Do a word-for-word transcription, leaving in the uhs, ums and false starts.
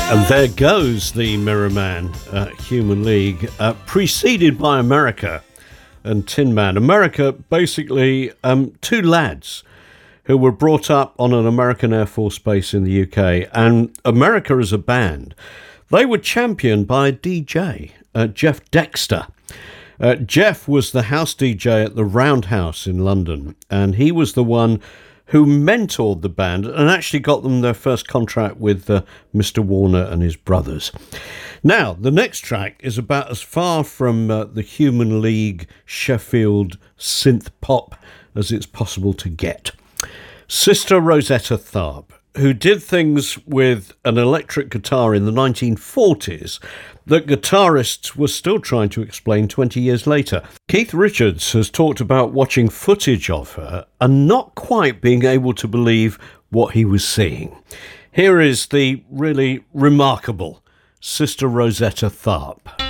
And there goes the Mirror Man, uh, Human League, uh, preceded by America and Tin Man. America, basically um, two lads who were brought up on an American Air Force base in the U K. And America as a band, they were championed by a D J, uh, Jeff Dexter. Uh, Jeff was the house D J at the Roundhouse in London, and he was the one who mentored the band and actually got them their first contract with uh, Mister Warner and his brothers. Now, the next track is about as far from uh, the Human League Sheffield synth pop as it's possible to get. Sister Rosetta Tharpe, who did things with an electric guitar in the nineteen forties that guitarists were still trying to explain twenty years later. Keith Richards has talked about watching footage of her and not quite being able to believe what he was seeing. Here is the really remarkable Sister Rosetta Tharpe.